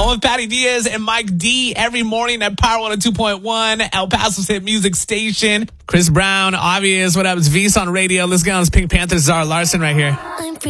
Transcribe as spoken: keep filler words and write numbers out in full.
On with Patty Diaz and Mike D every morning at Power one oh two point one, El Paso's hit music station. Chris Brown, Obvious, what up? It's V's on radio. Let's get on this Pink Panther Zara Larson right here.